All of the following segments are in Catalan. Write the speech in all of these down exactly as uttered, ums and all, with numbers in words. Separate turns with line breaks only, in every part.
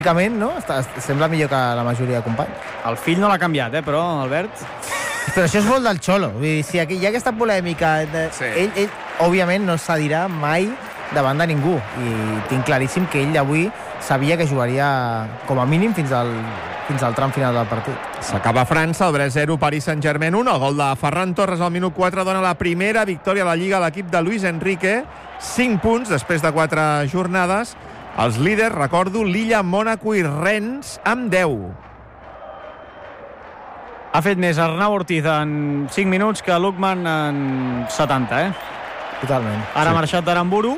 no? Està, sembla millor que la majoria de companys.
El fill no l'ha canviat, eh, però, Albert...
Però això és molt del Xolo. Vull dir, si aquí hi ha aquesta polèmica... De... Sí. Ell, ell, òbviament, no cedirà mai davant de ningú. I tinc claríssim que ell avui sabia que jugaria com a mínim fins al, fins al tram final del partit.
S'acaba a França, el Brest zero, Paris Saint-Germain un. El gol de Ferran Torres al minut quatre dona la primera victòria a la Lliga a l'equip de Luis Enrique. cinc punts després de quatre jornades. Els líders, recordo, Lilla, Mònaco i Rennes amb deu.
Ha fet més Arnau Ortiz en cinc minuts que Lukman en setanta, eh?
Totalment.
Ara
sí.
ha marxat d'Aramburu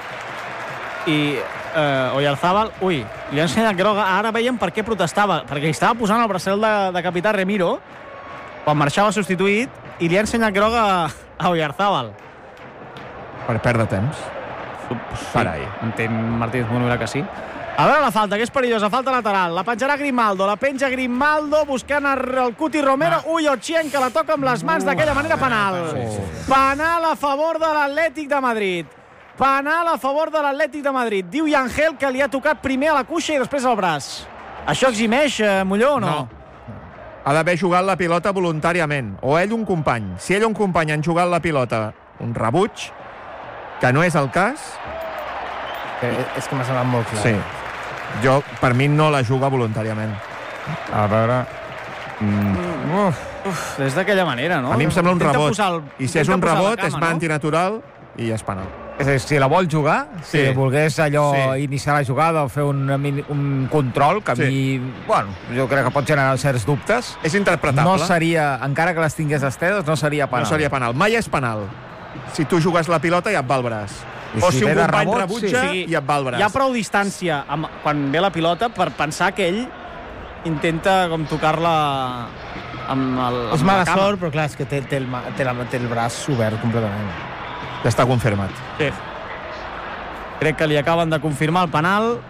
i eh, Oyarzábal... Ui, li ha ensenyat groga. Ara veiem per què protestava. Perquè estava posant el braçal de, de capità Remiro quan marxava substituït i li ha ensenyat groga a, a Oyarzábal.
Per perdre temps.
Sí,
Carai.
Entén Martínez Monura que sí. A veure la falta, que és perillosa, falta lateral. La penjarà Grimaldo, la penja Grimaldo buscant el Cuti Romero. Ui, Ochien, que la toca amb les mans d'aquella manera. Penal. Penal a favor de l'Atlètic de Madrid. Penal a favor de l'Atlètic de Madrid. Diu Yangel que li ha tocat primer a la cuixa i després al braç. Això eximeix, eh, Molló, o no?
No. Ha d'haver jugat la pilota voluntàriament. O ell un company. Si ell un company han jugat la pilota un rebuig, que no és el cas...
Que és que m'ha semblat molt clar.
Sí. Jo, per mi, no la juga voluntàriament.
A veure... Mm.
Uf, uf, és d'aquella manera, no?
A mi em sembla un
Intenta
rebot.
posar el,
I si és un
posar la
rebot,
cama,
és
no?
mà antinatural i és penal.
És a dir, si la vol jugar, si
Sí.
volgués allò
Sí.
iniciar la jugada o fer un, un control, que a
Sí.
mi, bueno, jo crec que pot generar certs dubtes,
És interpretable.
no seria, encara que les tingués esteses, no seria penal.
No seria penal. Mai és penal. Si tu jugues la pilota i et va al braç.
I
O
si
si un
ve de
company
rebot,
rebutja
sí.
i et va al braç.
Hi ha prou distància amb, quan ve la pilota per pensar que ell intenta com tocar-la amb, el, amb
És
la
mala
cama.
sort, però clar, és que té, té, el, ma- té, la, té el braç obert completament.
Ja està confirmat.
Sí. Crec que li acaben de confirmar el penal.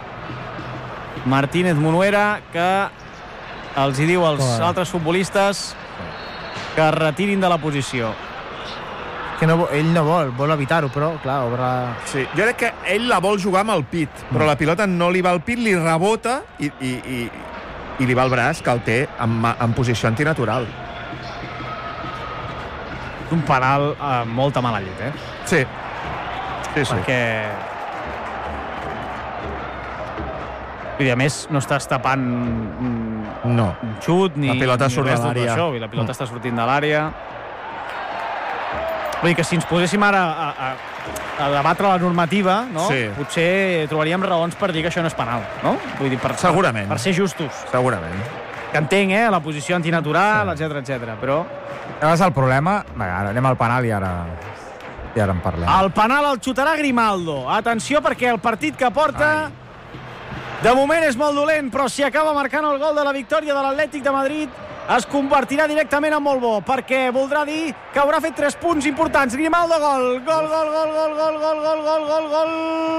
Martínez Munuera, que els hi diu als
Correcte.
altres futbolistes que es retirin de la posició.
Que no, ell no vol, vol evitar-ho, però, clar, obre...
Sí. Jo crec que ell la vol jugar amb el pit, però la pilota no li va al pit, li rebota i, i, i, i li va al braç, que el té en, ma- en posició antinatural.
Un penal amb molta mala llet, eh?
Sí. Sí, sí.
Perquè... Vull dir, a més, no estàs tapant un,
No.
un xut ni,
La pilota
ni
surt de
res de tot
l'àrea.
això. I la pilota
Mm.
està sortint de l'àrea. Vull dir que si ens poséssim ara a, a, a debatre la normativa, no?
Sí.
Potser trobaríem raons per dir que això no és penal, no? Vull dir, per,
Segurament.
Per, per ser justos.
Segurament.
Que entenc, eh? La posició antinatural, etcètera, etcètera, però...
Llavors el problema... Bé, ara anem al penal i ara, i ara en parlem.
El penal el xutarà Grimaldo. Atenció, perquè el partit que porta... Ai. De moment és molt dolent, però si acaba marcant el gol de la victòria de l'Atlètic de Madrid, es convertirà directament en molt bo, perquè voldrà dir que haurà fet tres punts importants. Grimaldo, gol! Gol, gol, gol, gol, gol, gol, gol, gol, gol, gol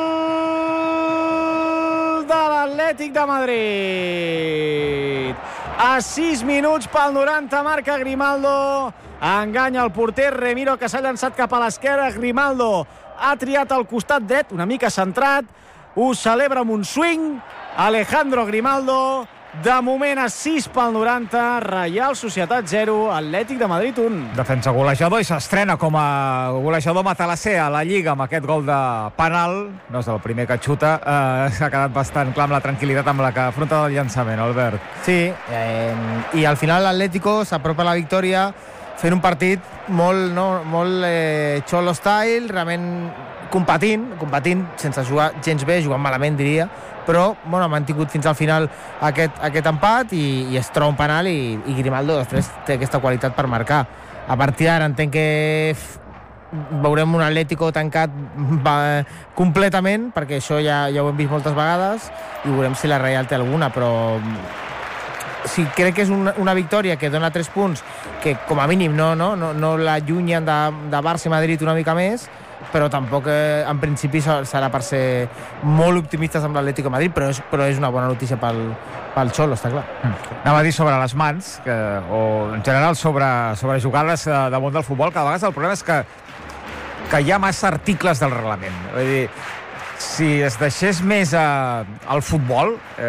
de l'Atlètic de Madrid. A sis minuts pel noranta marca Grimaldo. Enganya el porter Remiro, que s'ha llançat cap a l'esquerra. Grimaldo ha triat el costat dret, una mica centrat. Ho celebra amb un swing. Alejandro Grimaldo. De moment a sis pel noranta. Reial Societat zero, Atlètic de Madrid un.
Defensa golejador i s'estrena com a golejador matalasser a la Lliga amb aquest gol de penal. No és el primer que xuta. Eh, S'ha quedat bastant clar amb la tranquil·litat amb la que afronta el llançament, Albert.
Sí, eh, i al final l'Atlético s'apropa a la victòria fent un partit molt, no, molt eh, Cholo style, realment competint, competint sense jugar gens bé, jugant malament diria, però bueno, ha mantingut fins al final aquest, aquest empat i, i es troba un penal i, i Grimaldo després té aquesta qualitat per marcar. A partir d'ara entenc que f, veurem un Atlético tancat va, completament, perquè això ja, ja ho hem vist moltes vegades i veurem si la Real té alguna, però sí, crec que és una, una victòria que dona tres punts que com a mínim no, no, no, no l'allunyen de, de Barça i Madrid una mica més, però tampoc eh, en principi serà per ser molt optimistes amb l'Atlético de Madrid, però és, però és una bona notícia pel, pel Xolo, està clar.
Mm. Anava a dir sobre les mans, que, o en general sobre, sobre jugades eh, damunt del futbol, que a vegades el problema és que, que hi ha massa articles del reglament. Vull dir, si es deixés més a, al futbol, eh,